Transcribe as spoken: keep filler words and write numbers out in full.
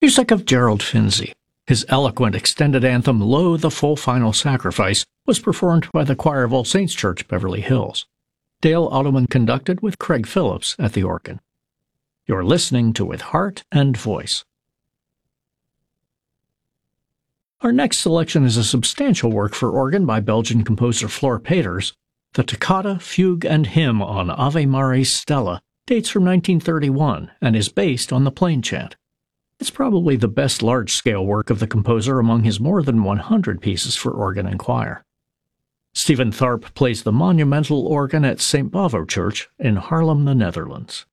Music of Gerald Finzi. His eloquent extended anthem, Lo, the Full Final Sacrifice, was performed by the choir of All Saints Church, Beverly Hills. Dale Ottoman conducted with Craig Phillips at the organ. You're listening to With Heart and Voice. Our next selection is a substantial work for organ by Belgian composer Floor Peters. The Toccata, Fugue, and Hymn on Ave Maris Stella dates from nineteen thirty-one and is based on the Plain Chant. It's probably the best large-scale work of the composer among his more than one hundred pieces for organ and choir. Stephen Tharp plays the monumental organ at Saint Bavo Church in Haarlem, the Netherlands.